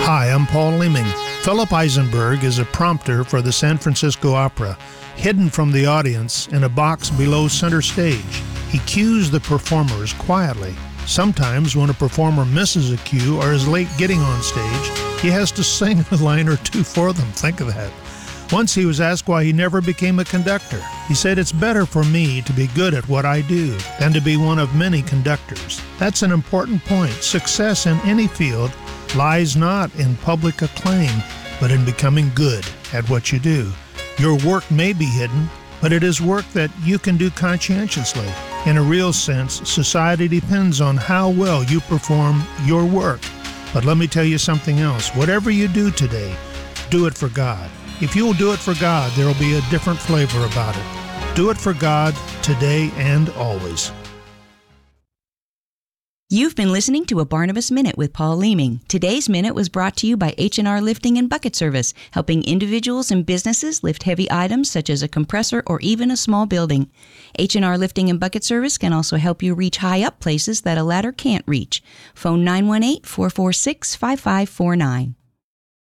Hi, I'm Paul Leeming. Philip Eisenberg is a prompter for the San Francisco Opera, hidden from the audience in a box below center stage. He cues the performers quietly. Sometimes when a performer misses a cue or is late getting on stage, he has to sing a line or two for them. Think of that. Once he was asked why he never became a conductor. He said, "It's better for me to be good at what I do than to be one of many conductors." That's an important point. Success in any field lies not in public acclaim, but in becoming good at what you do. Your work may be hidden, but it is work that you can do conscientiously. In a real sense, society depends on how well you perform your work. But let me tell you something else. Whatever you do today, do it for God. If you will do it for God, there will be a different flavor about it. Do it for God today and always. You've been listening to a Barnabas Minute with Paul Leeming. Today's Minute was brought to you by H&R Lifting and Bucket Service, helping individuals and businesses lift heavy items such as a compressor or even a small building. H&R Lifting and Bucket Service can also help you reach high up places that a ladder can't reach. Phone 918-446-5549.